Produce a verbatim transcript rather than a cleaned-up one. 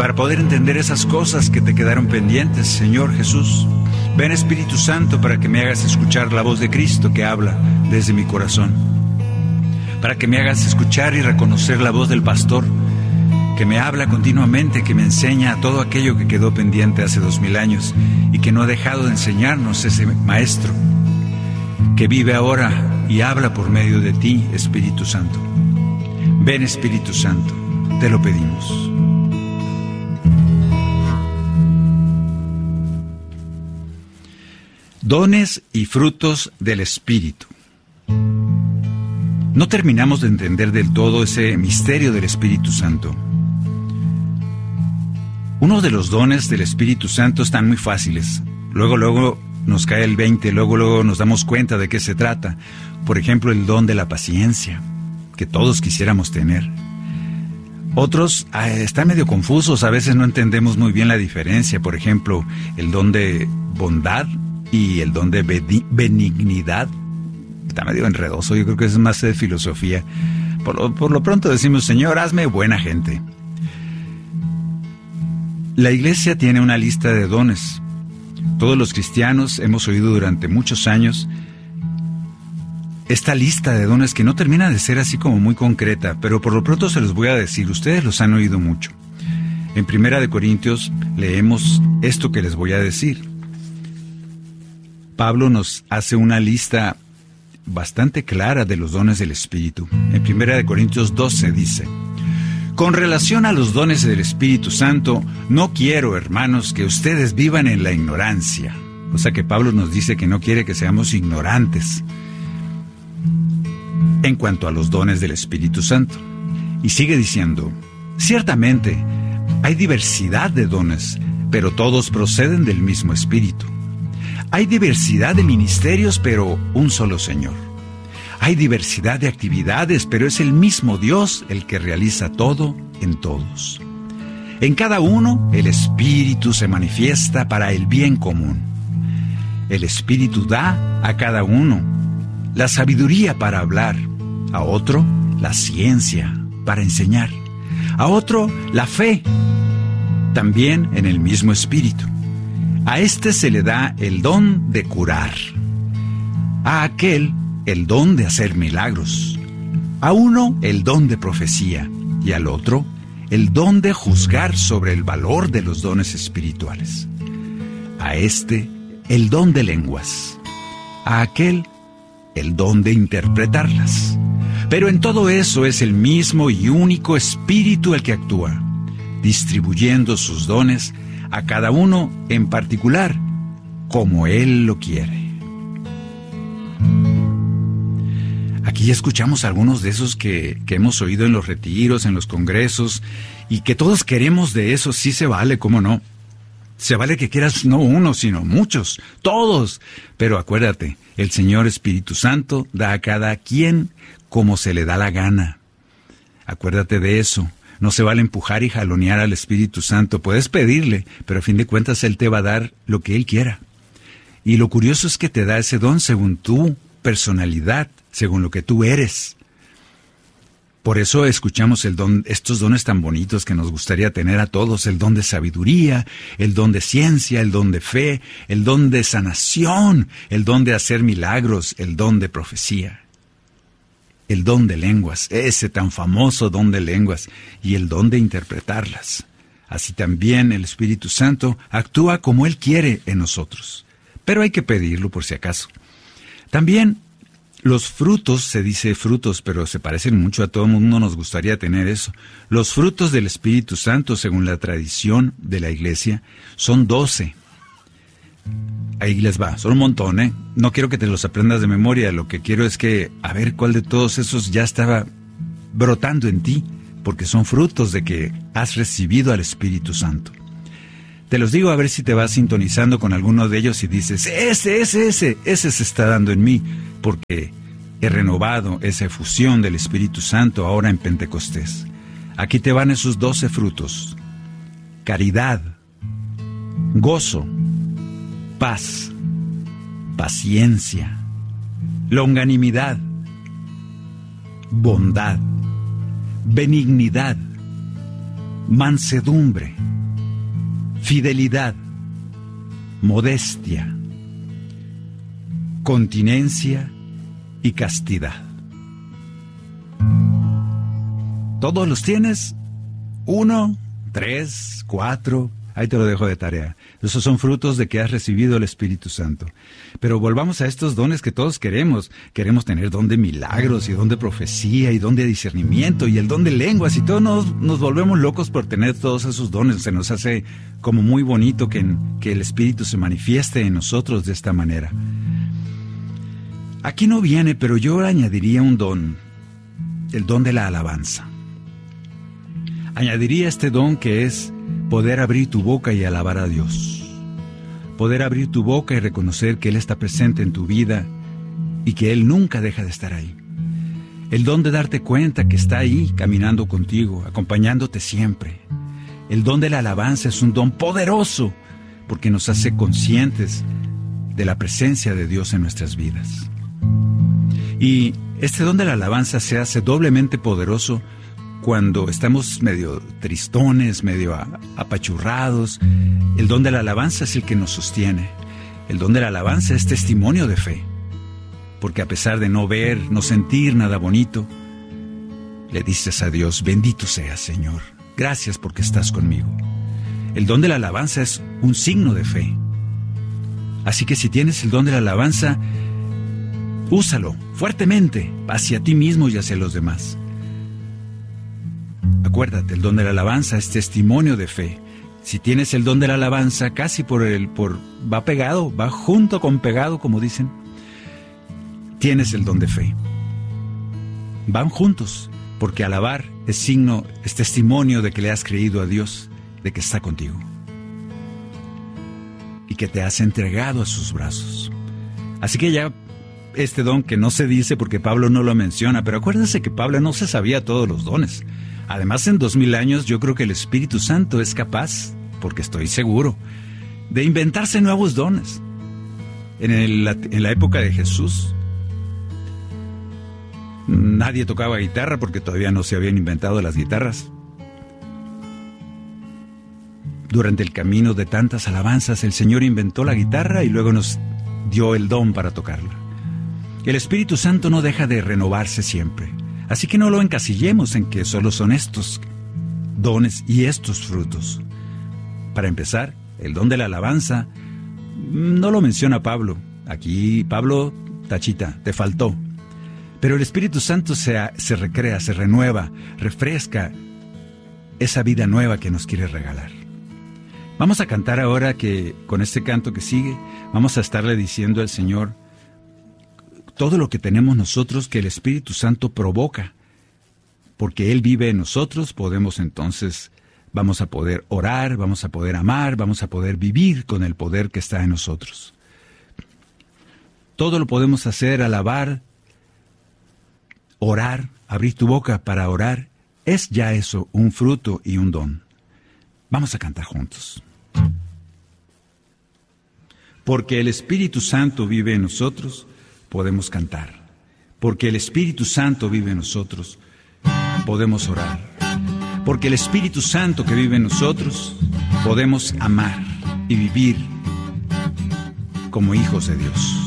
para poder entender esas cosas que te quedaron pendientes, Señor Jesús. Ven, Espíritu Santo, para que me hagas escuchar la voz de Cristo que habla desde mi corazón, para que me hagas escuchar y reconocer la voz del pastor que me habla continuamente, que me enseña todo aquello que quedó pendiente hace dos mil años y que no ha dejado de enseñarnos, ese maestro que vive ahora y habla por medio de ti, Espíritu Santo. Ven, Espíritu Santo, te lo pedimos. Dones y frutos del Espíritu. No terminamos de entender del todo ese misterio del Espíritu Santo. Uno de los dones del Espíritu Santo están muy fáciles. Luego, luego nos cae el veinte, luego, luego nos damos cuenta de qué se trata. Por ejemplo, el don de la paciencia, que todos quisiéramos tener. Otros ah, están medio confusos, a veces no entendemos muy bien la diferencia. Por ejemplo, el don de bondad y el don de benignidad. Está medio enredoso, yo creo que es más de filosofía. Por lo, por lo pronto decimos, Señor, hazme buena gente. La Iglesia tiene una lista de dones. Todos los cristianos hemos oído durante muchos años esta lista de dones que no termina de ser así como muy concreta, pero por lo pronto se los voy a decir, ustedes los han oído mucho. En Primera de Corintios leemos esto que les voy a decir. Pablo nos hace una lista bastante clara de los dones del Espíritu. En Primera de Corintios doce dice: con relación a los dones del Espíritu Santo, no quiero, hermanos, que ustedes vivan en la ignorancia. O sea que Pablo nos dice que no quiere que seamos ignorantes en cuanto a los dones del Espíritu Santo. Y sigue diciendo: ciertamente, hay diversidad de dones, pero todos proceden del mismo Espíritu. Hay diversidad de ministerios, pero un solo Señor. Hay diversidad de actividades, pero es el mismo Dios el que realiza todo en todos. En cada uno, el Espíritu se manifiesta para el bien común. El Espíritu da a cada uno la sabiduría para hablar, a otro la ciencia para enseñar, a otro la fe, también en el mismo Espíritu. A este se le da el don de curar, a aquel el don de hacer milagros, a uno el don de profecía y al otro el don de juzgar sobre el valor de los dones espirituales, a este el don de lenguas, a aquel el don de interpretarlas. Pero en todo eso es el mismo y único Espíritu el que actúa, distribuyendo sus dones a cada uno en particular, como Él lo quiere. Aquí ya escuchamos algunos de esos que, que hemos oído en los retiros, en los congresos, y que todos queremos de eso. Sí se vale, ¿cómo no? Se vale que quieras no uno, sino muchos, todos. Pero acuérdate, el Señor Espíritu Santo da a cada quien como se le da la gana. Acuérdate de eso. No se vale empujar y jalonear al Espíritu Santo. Puedes pedirle, pero a fin de cuentas Él te va a dar lo que Él quiera. Y lo curioso es que te da ese don según tu personalidad, según lo que tú eres. Por eso escuchamos el don, estos dones tan bonitos que nos gustaría tener a todos: el don de sabiduría, el don de ciencia, el don de fe, el don de sanación, el don de hacer milagros, el don de profecía, el don de lenguas, ese tan famoso don de lenguas, y el don de interpretarlas. Así también el Espíritu Santo actúa como Él quiere en nosotros, pero hay que pedirlo por si acaso. También los frutos, se dice frutos, pero se parecen mucho, a todo el mundo nos gustaría tener eso. Los frutos del Espíritu Santo, según la tradición de la Iglesia, son doce. Ahí les va, son un montón, ¿eh? No quiero que te los aprendas de memoria, lo que quiero es que, a ver cuál de todos esos ya estaba brotando en ti, porque son frutos de que has recibido al Espíritu Santo. Te los digo a ver si te vas sintonizando con alguno de ellos y dices: ese, ese, ese, ese se está dando en mí, porque he renovado esa efusión del Espíritu Santo ahora en Pentecostés. Aquí te van esos doce frutos: caridad, gozo, paz, paciencia, longanimidad, bondad, benignidad, mansedumbre, fidelidad, modestia, continencia y castidad. ¿Todos los tienes? Uno, tres, cuatro, ahí te lo dejo de tarea. Esos son frutos de que has recibido el Espíritu Santo. Pero volvamos a estos dones que todos queremos. Queremos tener don de milagros y don de profecía y don de discernimiento y el don de lenguas y todos nos, nos volvemos locos por tener todos esos dones. Se nos hace como muy bonito que, que el Espíritu se manifieste en nosotros de esta manera. Aquí no viene, pero yo añadiría un don, el don de la alabanza. Añadiría este don que es poder abrir tu boca y alabar a Dios. Poder abrir tu boca y reconocer que Él está presente en tu vida y que Él nunca deja de estar ahí. El don de darte cuenta que está ahí caminando contigo, acompañándote siempre. El don de la alabanza es un don poderoso porque nos hace conscientes de la presencia de Dios en nuestras vidas. Y este don de la alabanza se hace doblemente poderoso cuando estamos medio tristones, medio apachurrados. El don de la alabanza es el que nos sostiene. El don de la alabanza es testimonio de fe. Porque a pesar de no ver, no sentir nada bonito, le dices a Dios, bendito seas, Señor. Gracias porque estás conmigo. El don de la alabanza es un signo de fe. Así que si tienes el don de la alabanza, úsalo fuertemente hacia ti mismo y hacia los demás. Acuérdate, el don de la alabanza es testimonio de fe. Si tienes el don de la alabanza, casi por el, por, va pegado, va junto con pegado, como dicen. Tienes el don de fe. Van juntos, porque alabar es signo, es testimonio de que le has creído a Dios, de que está contigo. Y que te has entregado a sus brazos. Así que ya este don que no se dice porque Pablo no lo menciona, pero acuérdense que Pablo no se sabía todos los dones. Además, en dos mil años yo creo que el Espíritu Santo es capaz, porque estoy seguro, de inventarse nuevos dones. En, el, en la época de Jesús, nadie tocaba guitarra porque todavía no se habían inventado las guitarras. Durante el camino de tantas alabanzas, el Señor inventó la guitarra y luego nos dio el don para tocarla. El Espíritu Santo no deja de renovarse siempre. Así que no lo encasillemos en que solo son estos dones y estos frutos. Para empezar, el don de la alabanza no lo menciona Pablo. Aquí, Pablo, tachita, te faltó. Pero el Espíritu Santo se, se recrea, se renueva, refresca esa vida nueva que nos quiere regalar. Vamos a cantar ahora que, con este canto que sigue, vamos a estarle diciendo al Señor todo lo que tenemos nosotros que el Espíritu Santo provoca, porque Él vive en nosotros, podemos entonces, vamos a poder orar, vamos a poder amar, vamos a poder vivir con el poder que está en nosotros. Todo lo podemos hacer, alabar, orar, abrir tu boca para orar, es ya eso, un fruto y un don. Vamos a cantar juntos. Porque el Espíritu Santo vive en nosotros, podemos cantar. Porque el Espíritu Santo vive en nosotros, podemos orar. Porque el Espíritu Santo que vive en nosotros, podemos amar y vivir como hijos de Dios.